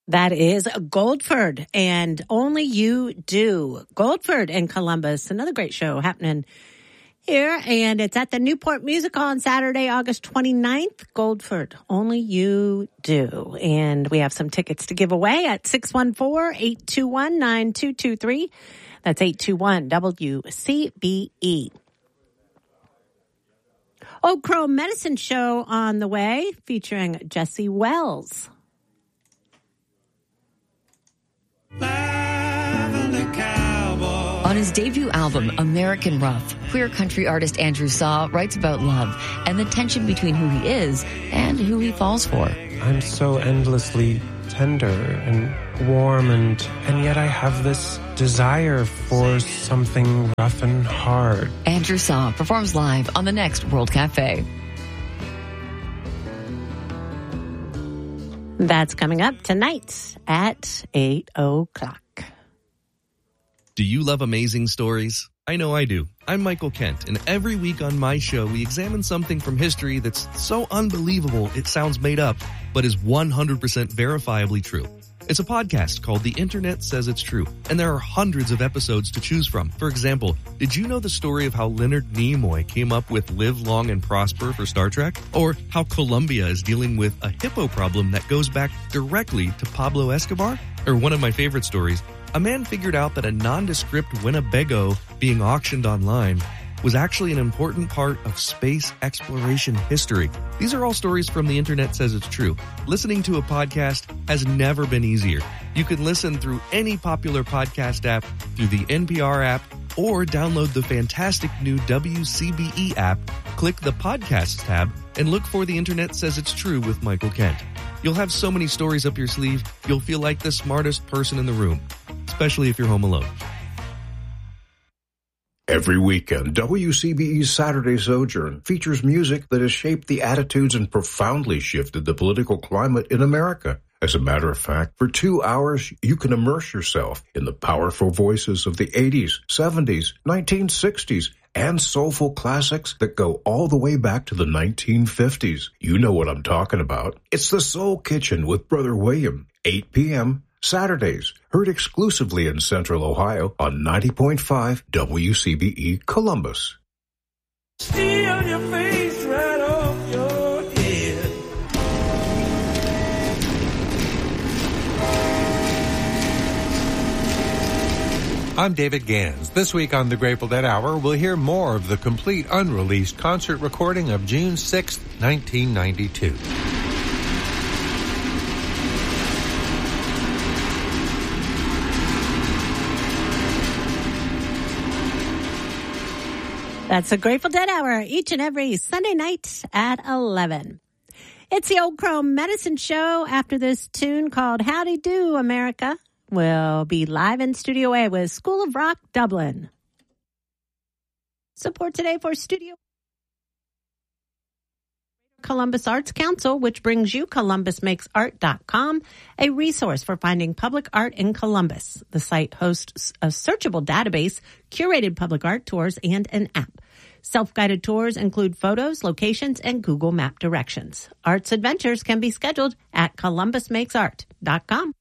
That is Goldford and Only You Do. Goldford and Columbus, another great show happening here. And it's at the Newport Music Hall on Saturday, August 29th. Goldford, Only You Do. And we have some tickets to give away at 614-821-9223. That's 821-WCBE. Old Crow Medicine Show on the way featuring Jesse Wells. On his debut album, American Rough, queer country artist Andrew Saw writes about love and the tension between who he is and who he falls for. I'm so endlessly tender and warm, and yet I have this desire for something rough and hard. Andrew Saw performs live on the next World Cafe. That's coming up tonight at 8 o'clock. Do you love amazing stories? I know I do. I'm Michael Kent, and every week on my show, we examine something from history that's so unbelievable it sounds made up, but is 100% verifiably true. It's a podcast called The Internet Says It's True, and there are hundreds of episodes to choose from. For example, did you know the story of how Leonard Nimoy came up with Live Long and Prosper for Star Trek? Or how Colombia is dealing with a hippo problem that goes back directly to Pablo Escobar? Or one of my favorite stories, a man figured out that a nondescript Winnebago being auctioned online was actually an important part of space exploration history. These are all stories from The Internet Says It's True. Listening to a podcast has never been easier. You can listen through any popular podcast app, through the NPR app, or download the fantastic new WCBE app, click the Podcasts tab, and look for The Internet Says It's True with Michael Kent. You'll have so many stories up your sleeve, you'll feel like the smartest person in the room, especially if you're home alone. Every weekend, WCBE's Saturday Sojourn features music that has shaped the attitudes and profoundly shifted the political climate in America. As a matter of fact, for 2 hours, you can immerse yourself in the powerful voices of the 80s, 70s, 1960s, and soulful classics that go all the way back to the 1950s. You know what I'm talking about. It's the Soul Kitchen with Brother William, 8 p.m., Saturdays, heard exclusively in Central Ohio on 90.5 WCBE Columbus. Steal your face right off your head. I'm David Gans. This week on the Grateful Dead Hour, we'll hear more of the complete unreleased concert recording of June 6, 1992. That's the Grateful Dead Hour each and every Sunday night at 11. It's the Old Crow Medicine Show. After this tune called Howdy Do, America, we'll be live in Studio A with School of Rock Dublin. Support today for Studio Columbus Arts Council, which brings you columbusmakesart.com, a resource for finding public art in Columbus. The site hosts a searchable database, curated public art tours, and an app. Self-guided tours include photos, locations, and Google Map directions. Arts adventures can be scheduled at columbusmakesart.com.